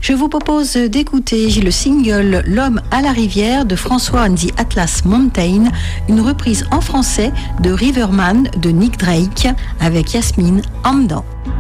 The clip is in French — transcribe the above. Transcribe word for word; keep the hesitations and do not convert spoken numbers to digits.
Je vous propose d'écouter le single L'homme à la rivière de François and the Atlas Mountain, une reprise en français de Riverman de Nick Drake avec Yasmine en dedans.